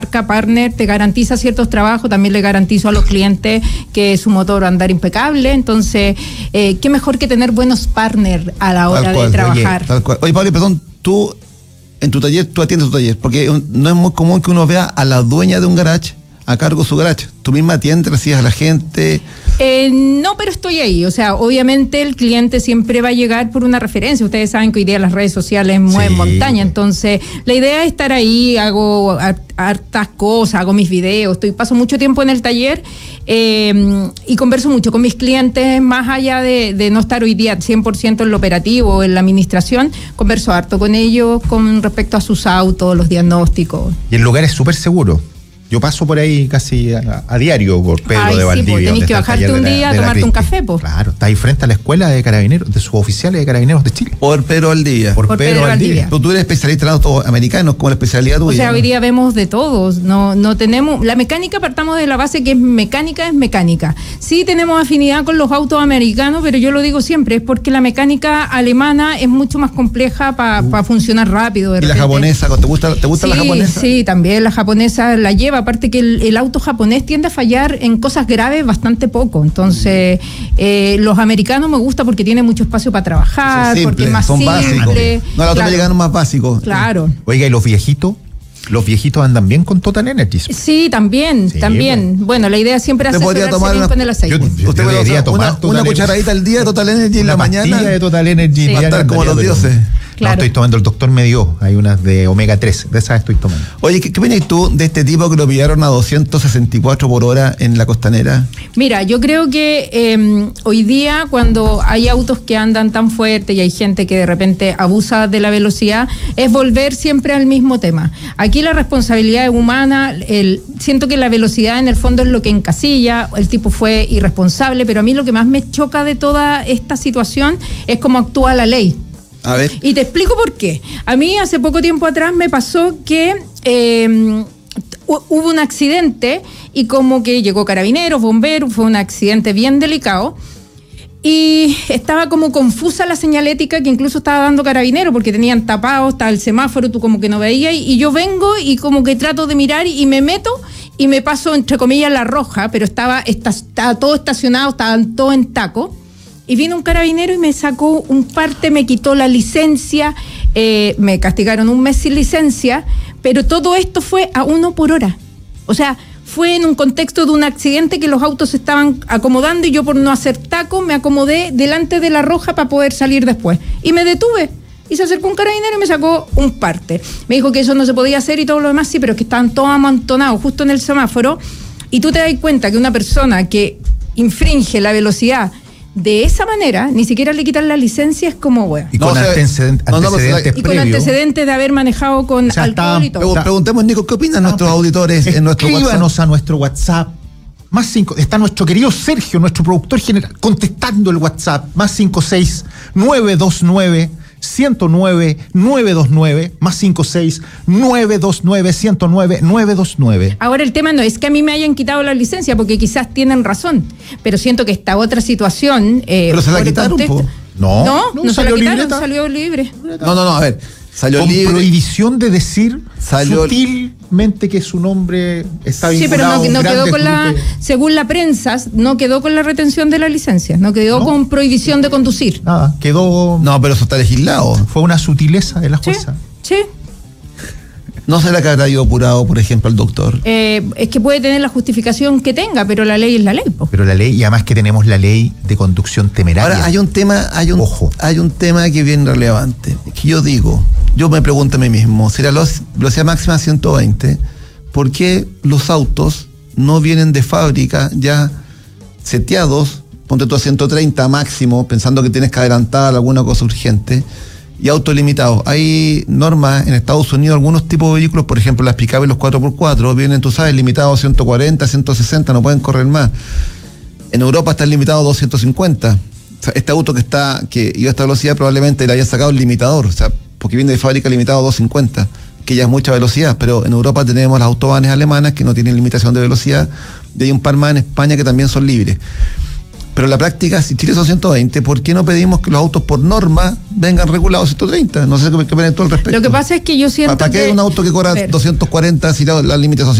partner te garantiza ciertos trabajos, también le garantizo a los clientes que su motor va a andar impecable. Entonces, qué mejor que tener buenos partners a la hora de trabajar. Oye, Pablo, perdón, tú en tu taller, tú atiendes tu taller, porque no es muy común que uno vea a la dueña de un garage a cargo de su garage. ¿Tú misma atiendes, recibes a la gente? No, pero estoy ahí. O sea, obviamente el cliente siempre va a llegar por una referencia. Ustedes saben que hoy día las redes sociales mueven montaña. Entonces, la idea es estar ahí, hago hartas cosas, hago mis videos, paso mucho tiempo en el taller y converso mucho con mis clientes, más allá de no estar hoy día 100% en lo operativo, en la administración, converso harto con ellos con respecto a sus autos, los diagnósticos. Y el lugar es súper seguro. Yo paso por ahí casi a diario por Pedro de Valdivia. Pues tenés que bajarte un día a tomarte un café, pues. Claro, está ahí frente a la escuela de carabineros, de suboficiales de carabineros de Chile. Por Pedro Valdivia. Por Pedro Valdivia. Pero tú eres especialista en autos americanos, como la especialidad tuya. O sea, hoy día vemos de todos. No tenemos. La mecánica, partamos de la base que es mecánica. Sí tenemos afinidad con los autos americanos, pero yo lo digo siempre, es porque la mecánica alemana es mucho más compleja para funcionar rápido. ¿Y la japonesa? ¿Te gusta la japonesa? Sí, también la japonesa la lleva. Aparte que el auto japonés tiende a fallar en cosas graves bastante poco. Entonces, los americanos me gusta porque tienen mucho espacio para trabajar, porque es más simple. Básicos. No, la otra llegan más básicos. Claro. Oiga, ¿y los viejitos? ¿Los viejitos andan bien con Total Energy? Sí, también. Bueno, la idea siempre es asesorarse bien con el aceite. Usted debería tomar una cucharadita al día de Total Energy en la mañana. Una pastilla de Total Energy. Va a estar como los dioses. Claro. No, estoy tomando, el doctor me dio, hay unas de omega 3, de esas estoy tomando. Oye, ¿qué opinas tú de este tipo que lo pillaron a 264 por hora en la costanera? Mira, yo creo que hoy día cuando hay autos que andan tan fuerte y hay gente que de repente abusa de la velocidad, es volver siempre al mismo tema. Aquí la responsabilidad es humana, siento que la velocidad en el fondo es lo que encasilla, el tipo fue irresponsable, pero a mí lo que más me choca de toda esta situación es cómo actúa la ley. A ver. Y te explico por qué. A mí hace poco tiempo atrás me pasó que hubo un accidente y como que llegó carabineros, bomberos, fue un accidente bien delicado y estaba como confusa la señalética que incluso estaba dando carabineros porque tenían tapado, estaba el semáforo, tú como que no veías y yo vengo y como que trato de mirar y me meto y me paso entre comillas la roja, pero estaba todo estacionado, estaban todos en taco. Y vino un carabinero y me sacó un parte, me quitó la licencia, me castigaron 1 mes sin licencia, pero todo esto fue a 1 por hora. O sea, fue en un contexto de un accidente que los autos se estaban acomodando y yo por no hacer taco me acomodé delante de la roja para poder salir después. Y me detuve. Y se acercó un carabinero y me sacó un parte. Me dijo que eso no se podía hacer y todo lo demás, sí, pero que estaban todos amontonados justo en el semáforo. Y tú te das cuenta que una persona que infringe la velocidad de esa manera, ni siquiera le quitan la licencia, es como hueá. Y con antecedentes previos. Y con antecedentes de haber manejado con alcohol y todo. Preguntemos, Nico, ¿qué opinan nuestros auditores en nuestro WhatsApp? Escríbanos a nuestro WhatsApp. +5, está nuestro querido Sergio, nuestro productor general, contestando el WhatsApp. +56 929 109 929 +56 929 109 929. Ahora el tema no es que a mí me hayan quitado la licencia, porque quizás tienen razón, pero siento que esta otra situación. Pero se la quitaron, No se la quitaron, salió libre. No, a ver. Salió con libre. Prohibición de decir sutilmente que su nombre está vinculado. Sí, pero no quedó con según la prensa, no quedó con la retención de la licencia, no quedó con prohibición de conducir. Nada, quedó. No, pero eso está legislado. Fue una sutileza de la jueza. Sí. ¿No será que habrá ido apurado, por ejemplo, el doctor? Es que puede tener la justificación que tenga, pero la ley es la ley. Pero la ley, y además que tenemos la ley de conducción temeraria. Ahora, hay un tema que es bien relevante. Que yo me pregunto a mí mismo, si la velocidad máxima es 120, ¿por qué los autos no vienen de fábrica ya seteados, ponte tú a 130 máximo, pensando que tienes que adelantar alguna cosa urgente, y autos limitados? Hay normas en Estados Unidos, algunos tipos de vehículos, por ejemplo las pick-up y los 4x4, vienen, tú sabes, limitados a 140, 160, no pueden correr más. En Europa están limitados a 250. O sea, este auto que iba a esta velocidad probablemente le haya sacado el limitador, o sea, porque viene de fábrica limitado a 250, que ya es mucha velocidad, pero en Europa tenemos las autobanes alemanas que no tienen limitación de velocidad, y hay un par más en España que también son libres. Pero en la práctica, si Chile son 120, ¿por qué no pedimos que los autos por norma vengan regulados 130? No sé qué opinan tú al respecto. Lo que pasa es que yo siento ¿Para qué que un auto que cobra 240 si la límite son